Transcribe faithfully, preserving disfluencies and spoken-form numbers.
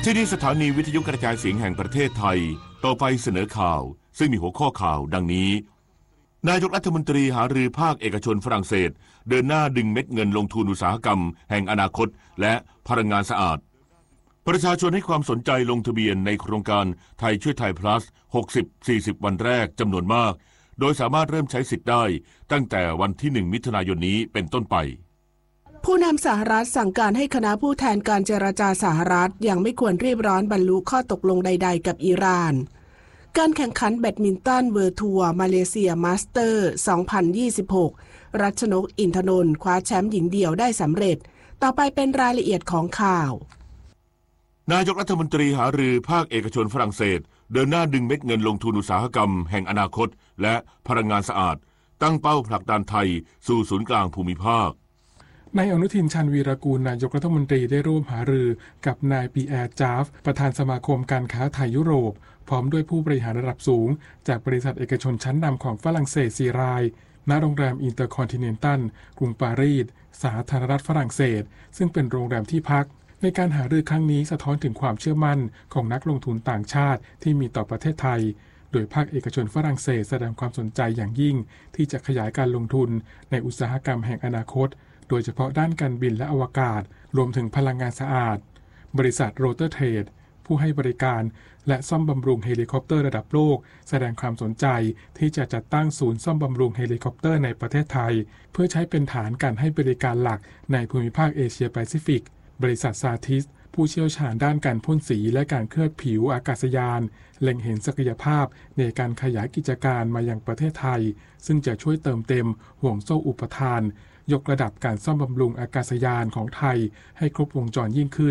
ที่นี่สถานีวิทยุกระจายเสียงแห่งประเทศไทยต่อไปเสนอข่าวซึ่งมีหัวข้อข่าวดังนี้นายกรัฐมนตรีหารือภาคเอกชนฝรั่งเศสเดินหน้าดึงเม็ดเงินลงทุนอุตสาหกรรมแห่งอนาคตและพลังงานสะอาดประชาชนให้ความสนใจลงทะเบียนในโครงการไทยช่วยไทย plus หกสิบ สี่สิบ วันแรกจำนวนมากโดยสามารถเริ่มใช้สิทธิ์ได้ตั้งแต่วันที่หนึ่งมิถุนายนนี้เป็นต้นไปผู้นำสหรัฐสั่งการให้คณะผู้แทนการเจรจาสหรัฐยังไม่ควรรีบร้อนบรรลุข้อตกลงใดๆกับอิหร่านการแข่งขันแบดมินตันเวิลด์ทัวร์มาเลเซียมาสเตอร์ สองพันยี่สิบหก รัชนกอินทนนท์คว้าแชมป์หญิงเดี่ยวได้สำเร็จต่อไปเป็นรายละเอียดของข่าวนายกรัฐมนตรีหารือภาคเอกชนฝรั่งเศสเดินหน้าดึงเม็ดเงินลงทุนอุตสาหกรรมแห่งอนาคตและพลังงานสะอาดตั้งเป้าผลักดันไทยสู่ศูนย์กลางภูมิภาคนายอนุทินชาญวีรกูลนายกรัฐมนตรีได้ร่วมหารือกับนายปีแอร์จาฟประธานสมาคมการค้าไทยยุโรปพร้อมด้วยผู้บริหารระดับสูงจากบริษัทเอกชนชั้นนำของฝรั่งเศสสี่รายณโรงแรมอินเตอร์คอนติเนนตัลกรุงปารีสสาธารณรัฐฝรั่งเศสซึ่งเป็นโรงแรมที่พักในการหารือครั้งนี้สะท้อนถึงความเชื่อมั่นของนักลงทุนต่างชาติที่มีต่อประเทศไทยโดยภาคเอกชนฝรั่งเศสแสดงความสนใจอย่างยิ่งที่จะขยายการลงทุนในอุตสาหกรรมแห่งอนาคตโดยเฉพาะด้านการบินและอวกาศรวมถึงพลังงานสะอาดบริษัทโรเตอร์เทรดผู้ให้บริการและซ่อมบำรุงเฮลิคอปเตอร์ระดับโลกแสดงความสนใจที่จะจัดตั้งศูนย์ซ่อมบำรุงเฮลิคอปเตอร์ในประเทศไทยเพื่อใช้เป็นฐานการให้บริการหลักในภูมิภาคเอเชียแปซิฟิกบริษัทซาทิสผู้เชี่ยวชาญด้านการพ่นสีและการเคลือบผิวอากาศยานเล็งเห็นศักยภาพในการขยายกิจการมายังประเทศไทยซึ่งจะช่วยเติมเต็มห่วงโซ่อุปทานยกระดับการซ่อมบำรุงอากาศยานของไทยให้ครบวงจรยิ่งขึ้น